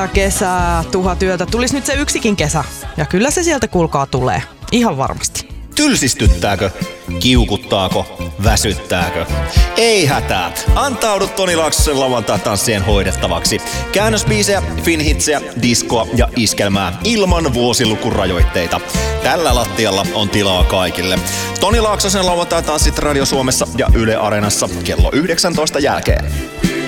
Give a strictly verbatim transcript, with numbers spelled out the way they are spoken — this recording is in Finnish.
talvetta, kesää, tuhat yötä. Tulis nyt se yksikin kesä. Ja kyllä se sieltä kuulkaa tulee. Ihan varmasti. Tylsistyttääkö? Kiukuttaako? Väsyttääkö? Ei hätää. Antaudu Toni Laaksosen lauantai-tanssien hoidettavaksi. Käännösbiisejä, finhitsejä, diskoa ja iskelmää ilman vuosilukurajoitteita. Tällä lattialla on tilaa kaikille. Toni Laaksosen lauantai-tanssit Radio Suomessa ja Yle Areenassa kello yhdeksäntoista jälkeen.